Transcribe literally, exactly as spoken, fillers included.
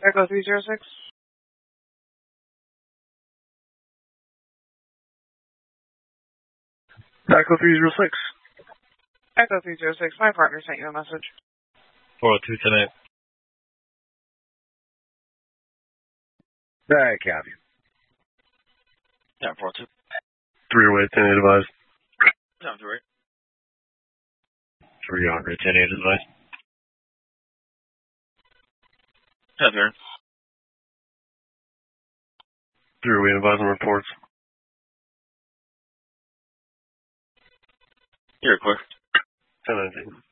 Echo three zero six. Echo three zero six. Echo three zero six. My partner sent you a message. four oh two ten eight. Alright, copy. Yeah, four oh two. three oh eight ten eight advised. Yeah, three oh eight. three hundred ten eight advised. Yeah, three hundred. three oh eight advising reports. You're clear. ten nineteen.